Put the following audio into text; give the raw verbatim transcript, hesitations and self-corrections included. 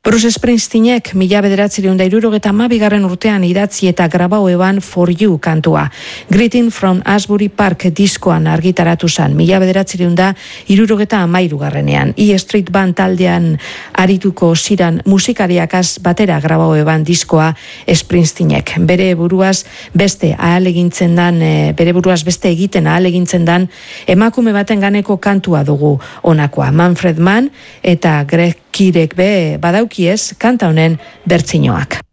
Bruce Springsteenek mila bederatzireun da hirurogeta hamabigarren urtean idatzi eta grabau eban For You kantua. Greeting from Asbury Park diskoan argitaratu zan, mila bederatzireun da hirurogeta hamairugarrenean. E Street Band taldean arituko ziran musikariakaz batera grabau eban diskoa Springsteenek. Bere buruaz beste ahalegintzen dan, bere buruaz beste egiten ahalegintzen dan, emakume baten ganeko kantua dugu honakoa. Manfred Mann eta Greg Kirek be badaukiez kanta honen bertsinoak.